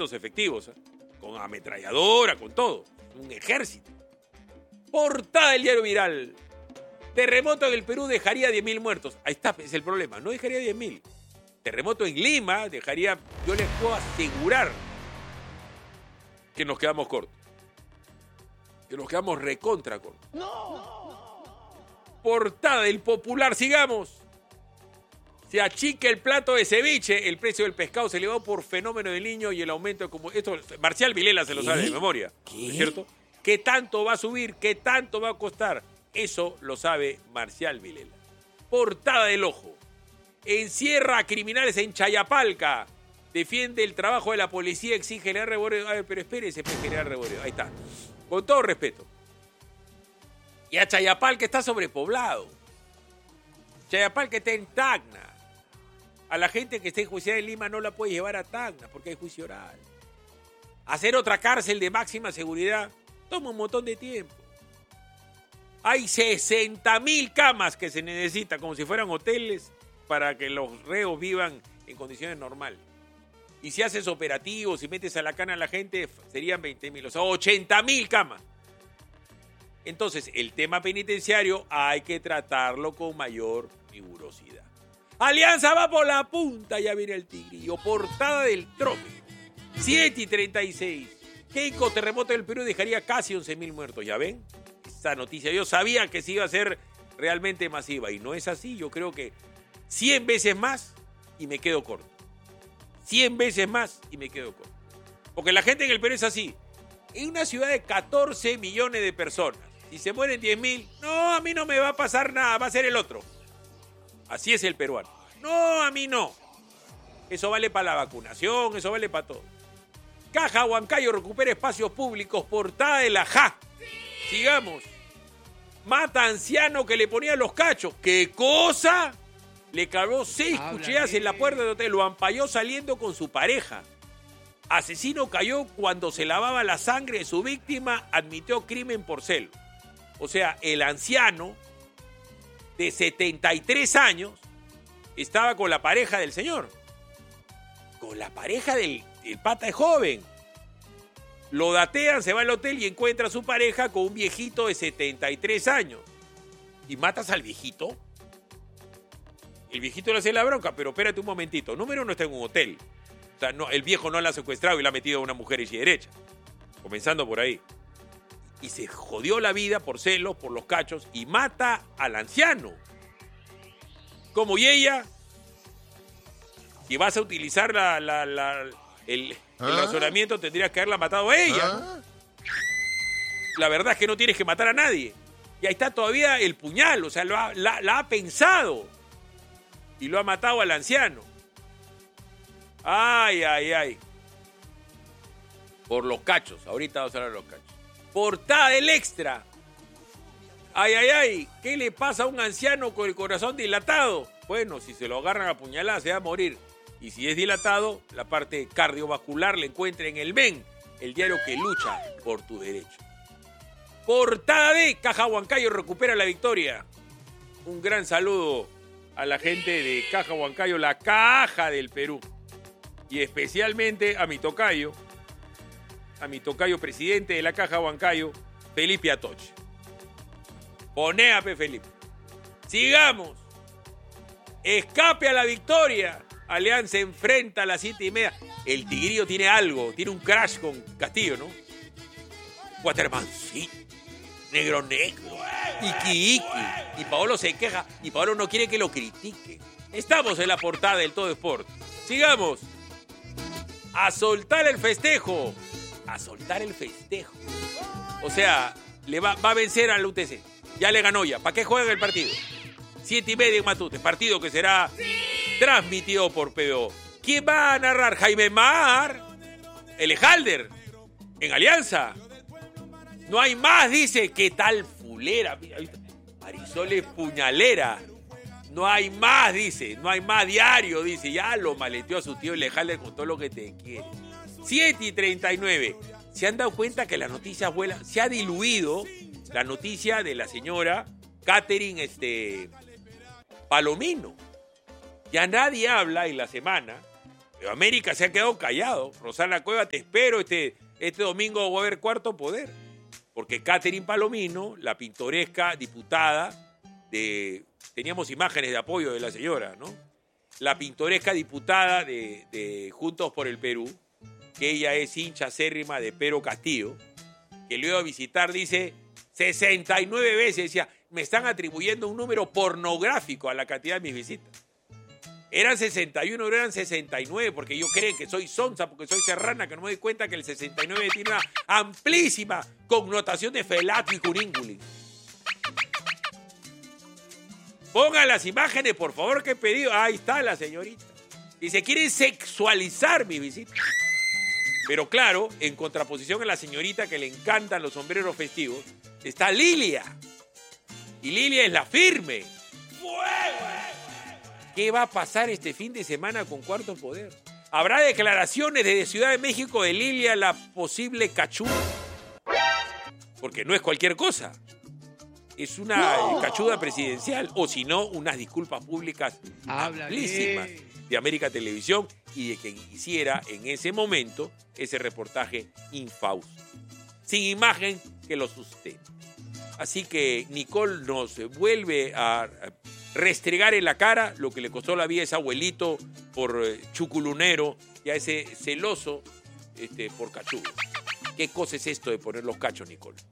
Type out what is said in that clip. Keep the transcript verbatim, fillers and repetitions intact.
elementos efectivos, ¿eh? Con ametralladora, con todo. Un ejército. Portada del diario Viral. Terremoto en el Perú dejaría diez mil muertos. Ahí está, es el problema. No dejaría diez mil. Terremoto en Lima dejaría, yo les puedo asegurar que nos quedamos cortos. Que nos quedamos recontra cortos. No. Portada del Popular, sigamos. Se achica el plato de ceviche, el precio del pescado se elevó por fenómeno del Niño y el aumento como esto Marcial Vilela se lo sabe de memoria, ¿qué? ¿Es cierto? ¿Qué tanto va a subir? ¿Qué tanto va a costar? Eso lo sabe Marcial Vilela. Portada del Ojo. Encierra a criminales en Chayapalca. Defiende el trabajo de la policía, exige generar reboreo. A ver, pero espérese, pues, generar reboreo. Ahí está. Con todo respeto. Y a Chayapalca está sobrepoblado. Chayapalca está en Tacna. A la gente que está enjuiciada en Lima no la puede llevar a Tacna porque hay juicio oral. Hacer otra cárcel de máxima seguridad toma un montón de tiempo. Hay sesenta mil camas que se necesitan, como si fueran hoteles, para que los reos vivan en condiciones normales. Y si haces operativos y metes a la cana a la gente, serían veinte mil, o sea, ochenta mil camas. Entonces, el tema penitenciario hay que tratarlo con mayor rigurosidad. Alianza va por la punta, ya viene el tigrillo. Portada del Trome. siete y treinta y seis. Keiko, terremoto del Perú dejaría casi once mil muertos. ¿Ya ven? Esa noticia. Yo sabía que se iba a ser realmente masiva. Y no es así. Yo creo que cien veces más y me quedo corto. cien veces más y me quedo corto. Porque la gente en el Perú es así. En una ciudad de catorce millones de personas. Si se mueren diez mil, no, a mí no me va a pasar nada, va a ser el otro. Así es el peruano. No, a mí no. Eso vale para la vacunación, eso vale para todo. Caja Huancayo recupera espacios públicos, portada de la J A. Sigamos. Mata anciano que le ponía los cachos. ¿Qué cosa? Le clavó seis Háblame. cuchillas en la puerta del hotel. Lo ampalló saliendo con su pareja. Asesino cayó cuando se lavaba la sangre de su víctima. Admitió crimen por celo. O sea, el anciano de setenta y tres años estaba con la pareja del señor. Con la pareja del, del pata de joven. Lo datean, se va al hotel y encuentra a su pareja con un viejito de setenta y tres años. ¿Y matas al viejito? El viejito le hace la bronca, pero espérate un momentito. Número uno, está en un hotel. O sea, no, el viejo no la ha secuestrado y la ha metido a una mujer hecha y derecha. Comenzando por ahí. Y se jodió la vida por celos, por los cachos, y mata al anciano. Como y ella, si vas a utilizar la, la, la, el, ¿Ah? el razonamiento, tendrías que haberla matado a ella. ¿Ah? La verdad es que no tienes que matar a nadie. Y ahí está todavía el puñal, o sea, lo ha, la, la ha pensado. Y lo ha matado al anciano. Ay, ay, ay. Por los cachos, ahorita vamos a hablar de los cachos. Portada del Extra. Ay, ay, ay. ¿Qué le pasa a un anciano con el corazón dilatado? Bueno, si se lo agarran a puñaladas se va a morir. Y si es dilatado, la parte cardiovascular le encuentra en el M E N, el diario que lucha por tu derecho. Portada de Caja Huancayo recupera la victoria. Un gran saludo a la gente de Caja Huancayo, la caja del Perú. Y especialmente a mi tocayo, a mi tocayo presidente de la Caja Huancayo, Felipe Atoche. Ponea, pe, Felipe. Sigamos. Escape a la victoria. Alianza enfrenta a las siete y media. El tigrillo tiene algo, tiene un crash con Castillo, ¿no? Waterman, sí. Negro negro. Iki Iki. Y Paolo se queja. Y Paolo no quiere que lo critique. Estamos en la portada del Todo Sport. Sigamos. A soltar el festejo. A soltar el festejo. O sea, le va, va a vencer al U T C. Ya le ganó ya. ¿Para qué juegan el partido? Siete y media en Matute. Partido que será transmitido por P B O. ¿Quién va a narrar? Jaime Mar. Elejalder. En Alianza. No hay más, dice. ¿Qué tal fulera? Marisol es puñalera. No hay más, dice. No hay más diario, dice. Ya lo maleteó a su tío Elejalder con todo lo que te quiere. siete y treinta y nueve. ¿Se han dado cuenta que las noticias vuelan? Se ha diluido la noticia de la señora Catherine este, Palomino. Ya nadie habla en la semana, Pero América se ha quedado callado. Rosana Cueva, te espero. Este, este domingo va a haber Cuarto Poder. Porque Catherine Palomino, la pintoresca diputada de... Teníamos imágenes de apoyo de la señora, ¿no? La pintoresca diputada de, de Juntos por el Perú, que ella es hincha acérrima de Pedro Castillo, que lo iba a visitar, dice, sesenta y nueve veces. Decía, me están atribuyendo un número pornográfico a la cantidad de mis visitas. Eran sesenta y uno, pero eran sesenta y nueve, porque ellos creen que soy sonsa, porque soy serrana, que no me doy cuenta que el sesenta y nueve tiene una amplísima connotación de felato y curínguli. Pongan las imágenes, por favor, que he pedido. Ahí está la señorita. Y se quieren sexualizar mis visitas. Pero claro, en contraposición a la señorita que le encantan los sombreros festivos, está Lilia. Y Lilia es la firme. ¡Fuego! ¿Qué va a pasar este fin de semana con Cuarto Poder? ¿Habrá declaraciones desde Ciudad de México de Lilia, la posible cachuda? Porque no es cualquier cosa. Es una no. cachuda presidencial, o si no, unas disculpas públicas amplísimas de América Televisión y de quien hiciera en ese momento ese reportaje infausto, sin imagen que lo sustente. Así que Nicole nos vuelve a restregar en la cara lo que le costó la vida a ese abuelito por chuculunero y a ese celoso este, por cachudo. ¿Qué cosa es esto de poner los cachos, Nicole?